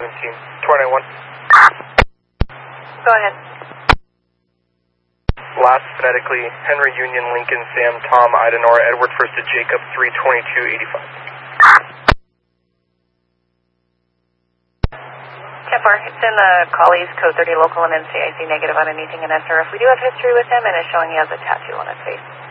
291. Go ahead. Last phonetically, Henry Union, Lincoln, Sam, Tom, Ida, Nora, Edward, first to Jacob, 32285. 10-4, it's in the call. He's code 30 local and NCIC negative on anything in SRF. We do have history with him, and it's showing he has a tattoo on his face.